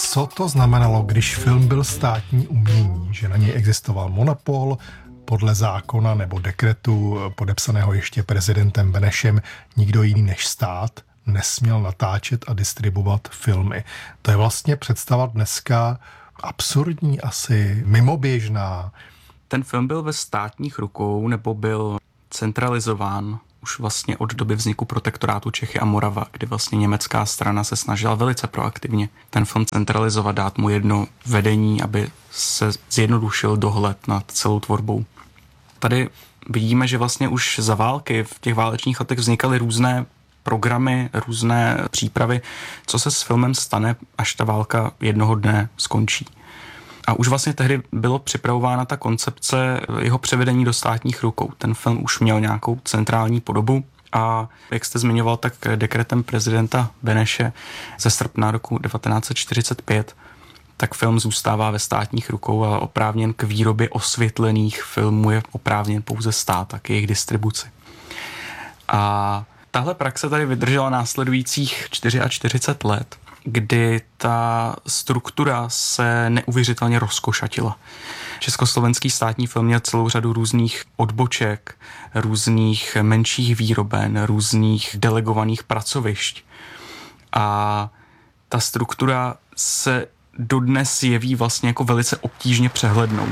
Co to znamenalo, když film byl státní umění, že na něj existoval monopol, podle zákona nebo dekretu podepsaného ještě prezidentem Benešem nikdo jiný než stát nesměl natáčet a distribuovat filmy. To je vlastně představa dneska absurdní, asi mimoběžná. Ten film byl ve státních rukou nebo byl centralizován už vlastně od doby vzniku protektorátu Čechy a Morava, kdy vlastně německá strana se snažila velice proaktivně ten film centralizovat, dát mu jedno vedení, aby se zjednodušil dohled nad celou tvorbou. Tady vidíme, že vlastně už za války v těch válečných letech vznikaly různé programy, různé přípravy, co se s filmem stane, až ta válka jednoho dne skončí. A už vlastně tehdy bylo připravována ta koncepce jeho převedení do státních rukou. Ten film už měl nějakou centrální podobu a jak jste zmiňoval, tak dekretem prezidenta Beneše ze srpna roku 1945 tak film zůstává ve státních rukou, ale oprávněn k výrobě osvětlených filmů je oprávněn pouze stát a k jejich distribuci. A tahle praxe tady vydržela následujících 44 let, kdy ta struktura se neuvěřitelně rozkošatila. Československý státní film měl celou řadu různých odboček, různých menších výroben, různých delegovaných pracovišť. A ta struktura se dodnes jeví vlastně jako velice obtížně přehlednou.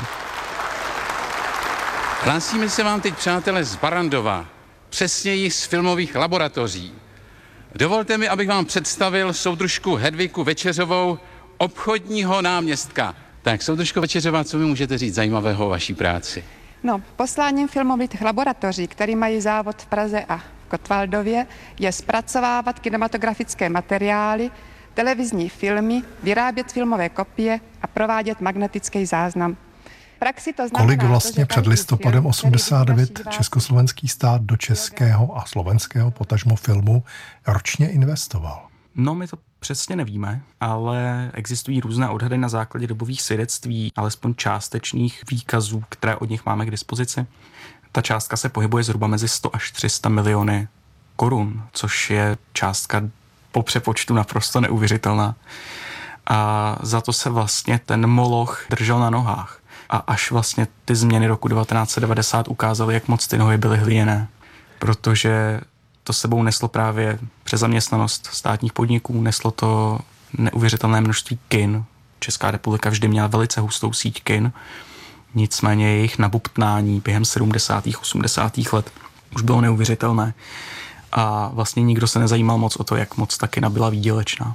Hlásíme se vám teď, přátelé, z Barrandova, přesněji z filmových laboratoří. Dovolte mi, abych vám představil soudružku Hedviku Večeřovou, obchodního náměstka. Tak, soudružko Večeřová, co mi můžete říct zajímavého o vaší práci? No, posláním filmových laboratoří, které mají závod v Praze a v Kotwaldově, je zpracovávat kinematografické materiály, televizní filmy, vyrábět filmové kopie a provádět magnetický záznam. Kolik vlastně před listopadem 89 československý stát do českého a slovenského potažmo filmu ročně investoval? No, my to přesně nevíme, ale existují různé odhady na základě dobových svědectví, alespoň částečných výkazů, které od nich máme k dispozici. Ta částka se pohybuje zhruba mezi 100 až 300 miliony korun, což je částka po přepočtu naprosto neuvěřitelná. A za to se vlastně ten moloch držel na nohách. A až vlastně ty změny roku 1990 ukázaly, jak moc ty nohy byly hlíněné. Protože to sebou neslo právě přezaměstnanost státních podniků, neslo to neuvěřitelné množství kin. Česká republika vždy měla velice hustou síť kin, nicméně jejich nabubtnání během 70. 80. let už bylo neuvěřitelné. A vlastně nikdo se nezajímal moc o to, jak moc ta kina byla výdělečná.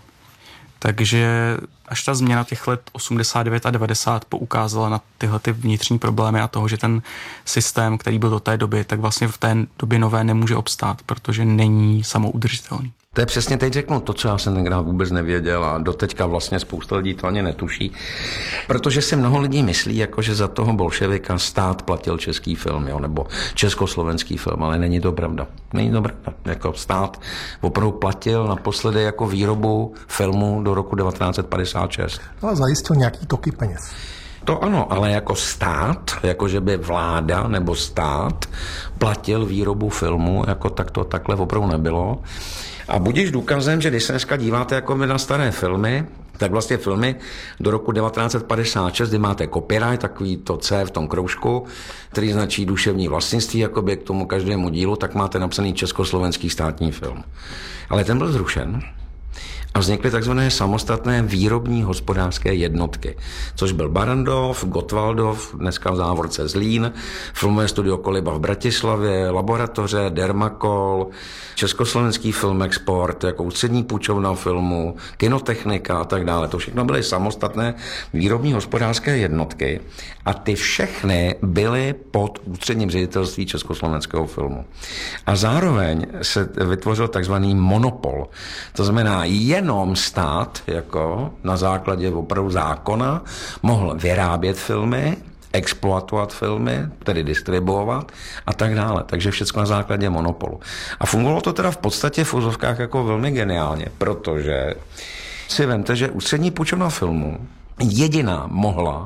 Takže až ta změna těch let 89 a 90 poukázala na tyhle ty vnitřní problémy a toho, že ten systém, který byl do té doby, tak vlastně v té době nové nemůže obstát, protože není samoudržitelný. To je přesně teď řeknu to, co já jsem tenkrát vůbec nevěděl a doteďka vlastně spousta lidí to ani netuší. Protože si mnoho lidí myslí, jako že za toho bolševika stát platil český film, jo, nebo československý film, ale není to pravda. Není to pravda. Jako stát opravdu platil naposledy jako výrobu filmu do roku 1956. Ale zajistil nějaký toky peněz. To ano, ale jako stát, jako že by vláda nebo stát platil výrobu filmu, jako tak to takhle opravdu nebylo. A budíš důkazem, že když se dneska díváte jako na staré filmy, tak vlastně filmy do roku 1956, kdy máte copyright, takový to C v tom kroužku, který značí duševní vlastnictví, jakoby k tomu každému dílu, tak máte napsaný československý státní film. Ale ten byl zrušen. A vznikly takzvané samostatné výrobní hospodářské jednotky, což byl Barrandov, Gottwaldov, dneska v závorce Zlín, filmové studio Koliba v Bratislavě, laboratoře, Dermakol, Československý filmexport, jako ústřední půjčovna filmu, kinotechnika a tak dále. To všechno byly samostatné výrobní hospodářské jednotky a ty všechny byly pod ústředním ředitelství československého filmu. A zároveň se vytvořil takzvaný monopol. To znamená, jenom stát, jako na základě opravdu zákona, mohl vyrábět filmy, exploatovat filmy, tedy distribuovat a tak dále. Takže všechno na základě monopolu. A fungovalo to teda v podstatě v úzovkách jako velmi geniálně, protože si vemte, že ústřední půjčovna filmu jediná mohla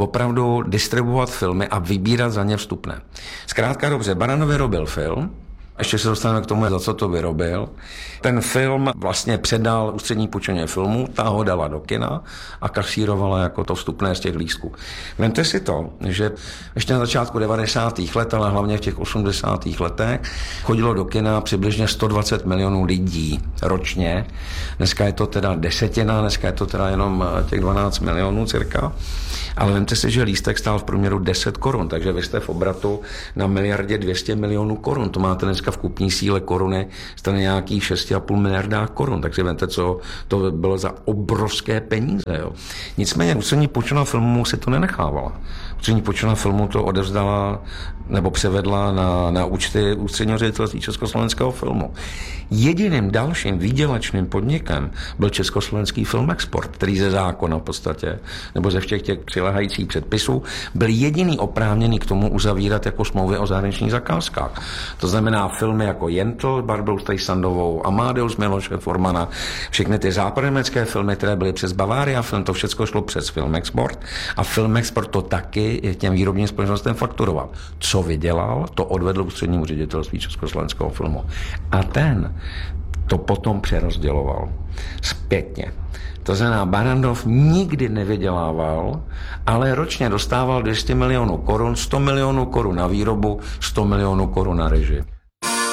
opravdu distribuovat filmy a vybírat za ně vstupné. Zkrátka dobře, Barrandov vyrobil film, Ještě se dostaneme k tomu, za co to vyrobil. Ten film vlastně předal Ústřední půjčovně filmů, ta ho dala do kina a kasírovala jako to vstupné z těch lístků. Vemte si to, že ještě na začátku 90. let, ale hlavně v těch 80. letech chodilo do kina přibližně 120 milionů lidí ročně. Dneska je to teda desetina, dneska je to teda jenom těch 12 milionů cirka. Ale vemte si, že lístek stál v průměru 10 korun, takže vy jste v obratu na 1,2 miliardy korun. To máte dneska v kupní síle koruny, jste na nějakých 6,5 miliardách korun, takže vemte, co to bylo za obrovské peníze. Jo. Nicméně Ústřední půjčovna filmu si to nenechávala. Ústřední půjčovna filmu to odevzdala nebo převedla na účty Ústředního ředitelství Československého filmu. Jediným dalším výdělečným podnikem byl Československý Filmexport, který ze zákona v podstatě, nebo ze všech těch přiléhajících předpisů, byl jediný oprávněný k tomu uzavírat jako smlouvy o zahraničních zakázkách. To znamená filmy jako Jentl, Barbou Streisandovou, Amadeus Miloše Formana, všechny ty západoněmecké filmy, které byly přes Bavaria film, to všechno šlo přes Filmexport a Filmexport to taky těm výrobním společnostem fakturoval. Co vydělal, to odvedl Ústřednímu ředitelství Československého filmu. A ten to potom přerozděloval zpětně. To znamená, Barrandov nikdy nevydělával, ale ročně dostával 200 milionů korun, 100 milionů korun na výrobu, 100 milionů korun na režii.